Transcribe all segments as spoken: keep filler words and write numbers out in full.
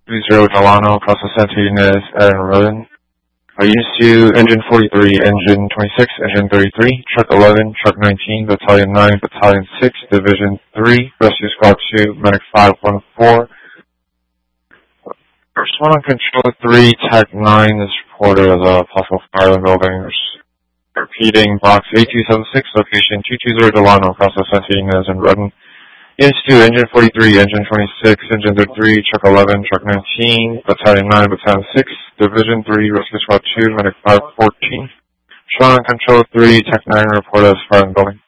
two zero Delano, Casa Santa Ynez, and Roden. Uh, Units two, Engine forty-three, Engine twenty-six, Engine thirty-three, Truck eleven, Truck nineteen, Battalion nine, Battalion six, Division three, Rescue Squad two, Medic five one four. First one on Control three, Tech nine is reported as a possible fire in the building. Repeating, Box eight two seven six, location two two zero Delano, Casa Santa Ynez, and Roden. Units two, Engine forty-three, Engine twenty-six, Engine thirty-three, Truck eleven, Truck nineteen, Battalion nine, Battalion six, Division three, Rescue Squad two, Medic five fourteen. Shown on Control three, Tech nine reported as fire in the building.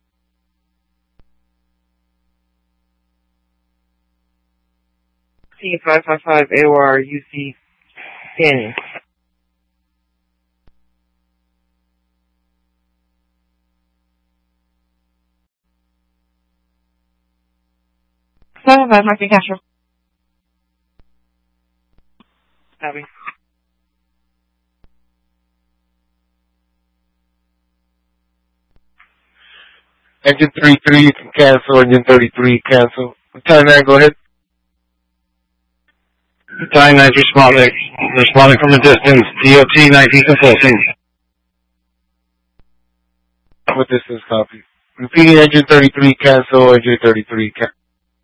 C five five five A O R U C scanning. seven five, marking Castro. Copy. Engine thirty-three, you can cancel. Engine thirty-three, cancel. Battalion nine, go ahead. Battalion nine responding, responding from a distance. D O T nineteen consulting. What distance copy? Repeating, Engine thirty-three, cancel. Engine thirty-three, cancel.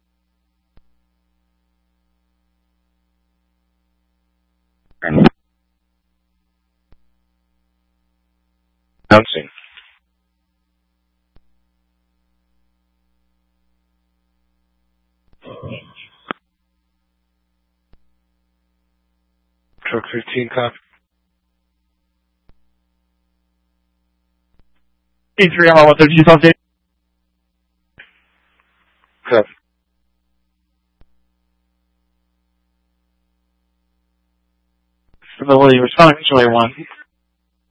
Announcing. Truck fifteen, copy. A three, I'm on one thirty, you talk to Copy. Stability, responding to one.